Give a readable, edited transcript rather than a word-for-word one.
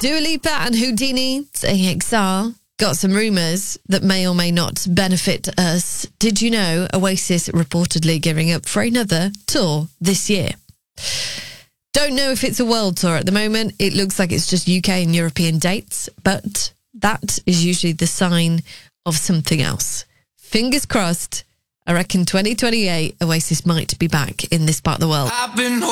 Dua Lipa and Houdini, AXR, got some rumours that may or may not benefit us. Did you know Oasis reportedly gearing up for another tour this year? Don't know if it's a world tour at the moment. It looks like it's just UK and European dates, but that is usually the sign of something else. Fingers crossed. I reckon 2028 Oasis might be back in this part of the world.